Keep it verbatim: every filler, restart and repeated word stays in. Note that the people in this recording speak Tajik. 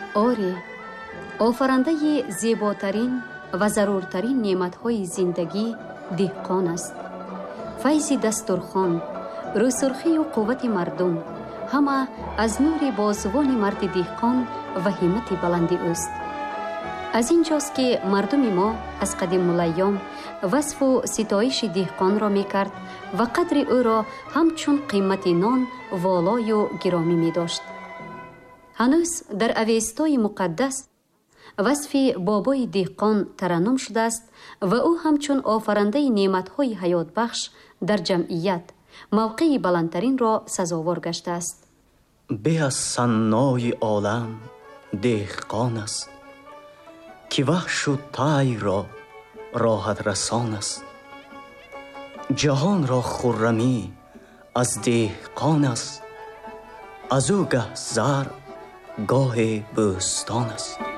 оре, офарандаи зеботарин ва заруртарин неъматҳои зиндагӣ деҳқон аст. файзи дастурхон, рӯсурхию қуввати мардум ҳама аз нури бозувони марди деҳқон ва ҳиммати баланди ӯст. аз ин ҷост ки мардуми мо аз қадимулайём васфу ситоиши деҳқонро мекард ва қадри ӯро ҳамчун қимати нон волою гиромӣ медошт. ҳанӯз дар авестои муқаддас васфи бобои деҳқон тараннум шудааст ва ӯ ҳамчун офарандаи неъматҳои ҳаётбахш дар ҷамъият мавқеи баландтаринро сазовор гаштааст. бе аз саннои олам деҳқон аст, ки вахшу тайро роҳат расон аст. ҷаҳонро хуррамӣ аз деҳқон аст, аз ӯ гоҳ зар, гоҳе бӯстон аст.